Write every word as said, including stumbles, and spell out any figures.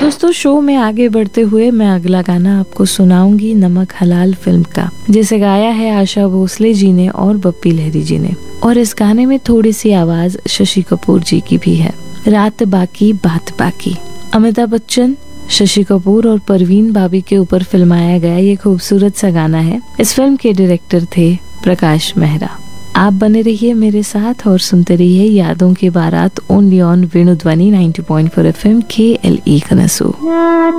दोस्तों, शो में आगे बढ़ते हुए मैं अगला गाना आपको सुनाऊंगी नमक हलाल फिल्म का, जिसे गाया है आशा भोसले जी ने और बप्पी लहरी जी ने। और इस गाने में थोड़ी सी आवाज शशि कपूर जी की भी है। रात बाकी बात बाकी। अमिताभ बच्चन, शशि कपूर और परवीन बाबी के ऊपर फिल्माया गया ये खूबसूरत सा गाना है। इस फिल्म के डायरेक्टर थे प्रकाश मेहरा। आप बने रहिए मेरे साथ और सुनते रहिए यादों की बारात only on वेणुध्वनि ninety point four F M के एल ई कनसू।